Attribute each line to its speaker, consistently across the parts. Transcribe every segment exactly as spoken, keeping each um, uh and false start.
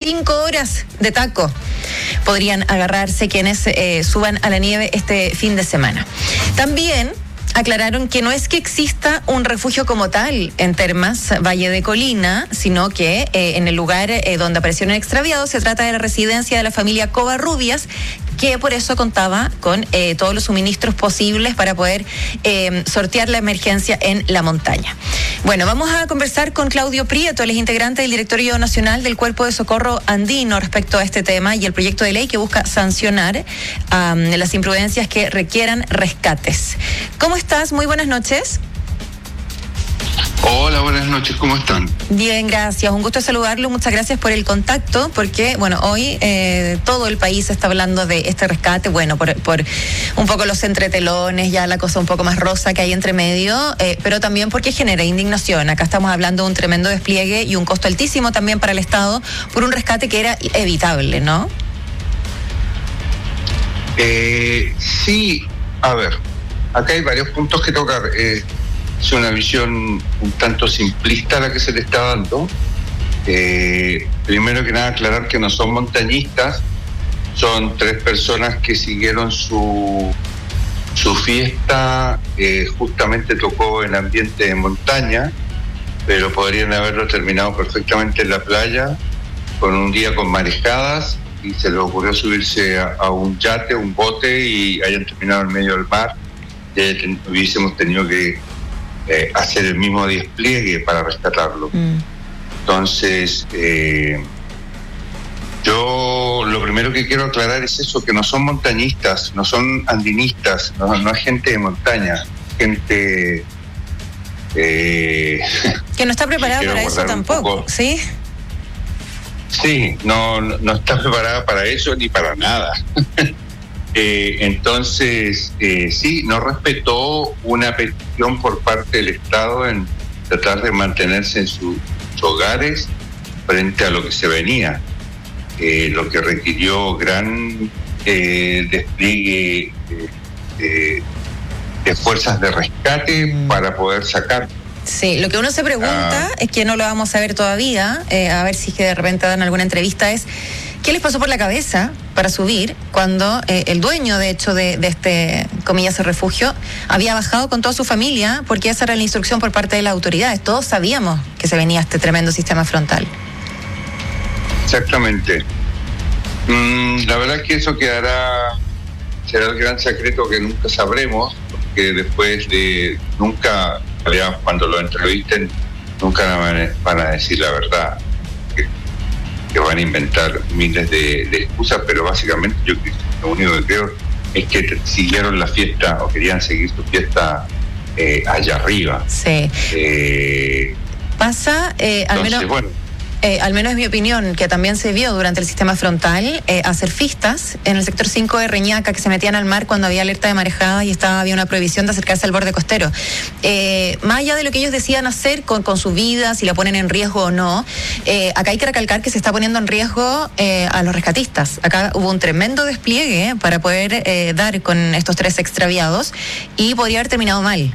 Speaker 1: cinco horas de taco podrían agarrarse quienes eh, suban a la nieve este fin de semana. También aclararon que no es que exista un refugio como tal en Termas, Valle de Colina, sino que eh, en el lugar eh, donde aparecieron extraviados se trata de la residencia de la familia Covarrubias, que por eso contaba con eh, todos los suministros posibles para poder eh, sortear la emergencia en la montaña. Bueno, vamos a conversar con Claudio Prieto, él es integrante del Directorio Nacional del Cuerpo de Socorro Andino respecto a este tema y el proyecto de ley que busca sancionar um, las imprudencias que requieran rescates. ¿Cómo estás? Muy buenas noches.
Speaker 2: Hola, buenas noches, ¿cómo están?
Speaker 1: Bien, gracias, un gusto saludarlo, muchas gracias por el contacto, porque, bueno, hoy eh, todo el país está hablando de este rescate, bueno, por, por un poco los entretelones, ya la cosa un poco más rosa que hay entre medio, eh, pero también porque genera indignación. Acá estamos hablando de un tremendo despliegue y un costo altísimo también para el Estado por un rescate que era evitable, ¿no?
Speaker 2: Eh, sí, a ver, acá hay varios puntos que tocar. Eh, Es una visión un tanto simplista la que se le está dando. Eh, primero que nada, aclarar que no son montañistas, son tres personas que siguieron su, su fiesta, eh, justamente tocó en ambiente de montaña, pero podrían haberlo terminado perfectamente en la playa, con un día con marejadas, y se les ocurrió subirse a, a un yate, un bote, y hayan terminado en medio del mar, y hubiésemos tenido que Eh, hacer el mismo despliegue para rescatarlo. Mm. Entonces, eh, yo lo primero que quiero aclarar es eso, que no son montañistas, no son andinistas, no, no es gente de montaña, gente... Eh,
Speaker 1: que no está preparada para eso tampoco, ¿sí?
Speaker 2: Sí, no, no está preparada para eso ni para nada. Eh, entonces, eh, sí, no respetó una petición por parte del Estado en tratar de mantenerse en sus hogares frente a lo que se venía, eh, lo que requirió gran eh, despliegue eh, de fuerzas de rescate mm. para poder sacar.
Speaker 1: Sí, lo que uno se pregunta, ah. es que no lo vamos a ver todavía, eh, a ver si es que de repente dan alguna entrevista, es ¿qué les pasó por la cabeza para subir cuando eh, el dueño, de hecho, de, de este, comillas, refugio, había bajado con toda su familia, porque esa era la instrucción por parte de las autoridades? Todos sabíamos que se venía este tremendo sistema frontal.
Speaker 2: Exactamente. Mm, la verdad es que eso quedará, será el gran secreto que nunca sabremos, porque después de, nunca, cuando lo entrevisten, nunca van a decir la verdad. Que van a inventar miles de, de excusas, pero básicamente yo lo único que creo es que siguieron la fiesta o querían seguir su fiesta eh, allá arriba.
Speaker 1: Sí.
Speaker 2: Eh,
Speaker 1: Pasa, eh, al
Speaker 2: entonces,
Speaker 1: menos...
Speaker 2: bueno,
Speaker 1: Eh, al menos es mi opinión, que también se vio durante el sistema frontal eh, a surfistas en el sector cinco de Reñaca que se metían al mar cuando había alerta de marejada y estaba, había una prohibición de acercarse al borde costero. Eh, más allá de lo que ellos decían hacer con, con su vida, si la ponen en riesgo o no, eh, acá hay que recalcar que se está poniendo en riesgo eh, a los rescatistas. Acá hubo un tremendo despliegue eh, para poder eh, dar con estos tres extraviados y podría haber terminado mal.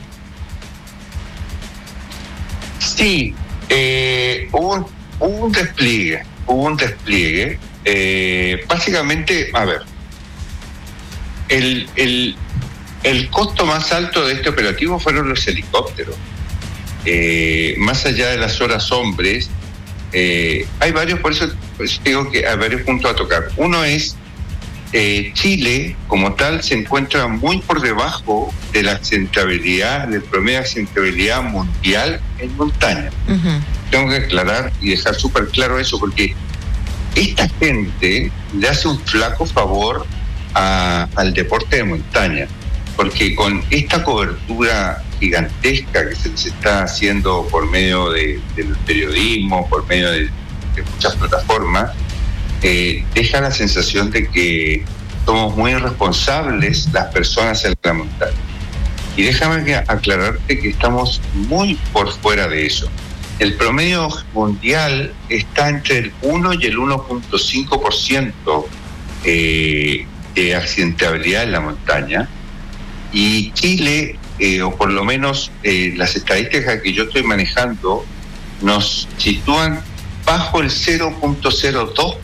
Speaker 2: Sí, eh, hubo un Hubo un despliegue, hubo un despliegue. Eh, básicamente, a ver, el, el, el costo más alto de este operativo fueron los helicópteros. Eh, más allá de las horas hombres, eh, hay varios, por eso, por eso digo que hay varios puntos a tocar. Uno es, eh, Chile como tal se encuentra muy por debajo de la accidentabilidad, del promedio de accidentabilidad mundial en montaña. Uh-huh. Tengo que aclarar y dejar súper claro eso, porque esta gente le hace un flaco favor a, al deporte de montaña, porque con esta cobertura gigantesca que se les está haciendo por medio de, del periodismo, por medio de, de muchas plataformas, eh, deja la sensación de que somos muy irresponsables las personas en la montaña. Y déjame que aclararte que estamos muy por fuera de eso. El promedio mundial está entre el uno y el uno punto cinco por ciento eh, de accidentabilidad en la montaña, y Chile, eh, o por lo menos eh, las estadísticas que yo estoy manejando, nos sitúan bajo el cero punto cero dos